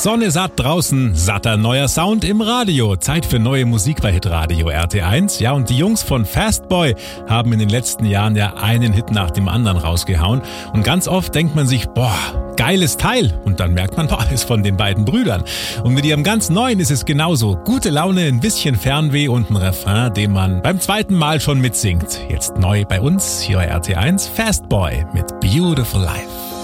Sonne satt draußen, satter neuer Sound im Radio. Zeit für neue Musik bei Hitradio RT1. Ja, und die Jungs von Fastboy haben in den letzten Jahren ja einen Hit nach dem anderen rausgehauen. Und ganz oft denkt man sich, geiles Teil. Und dann merkt man, ist von den beiden Brüdern. Und mit ihrem ganz neuen ist es genauso. Gute Laune, ein bisschen Fernweh und ein Refrain, den man beim zweiten Mal schon mitsingt. Jetzt neu bei uns hier bei RT1 Fastboy mit Beautiful Life.